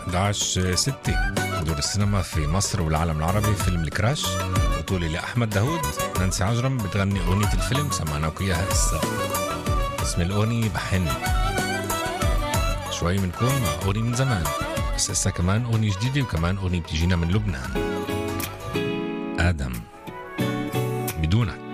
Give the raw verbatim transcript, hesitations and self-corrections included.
أحد عشر ستة دور السينما في مصر والعالم العربي فيلم الكراش، بطولة لأحمد داوود. نانسي عجرم بتغني أغنية الفيلم، سمعناك إياها هسه. اسم الأغنية بحن. شوي منكون مع أغنية من زمان، بس هسه كمان أغنية جديدة وكمان أغنية بتجينا من لبنان. آدم بدونك.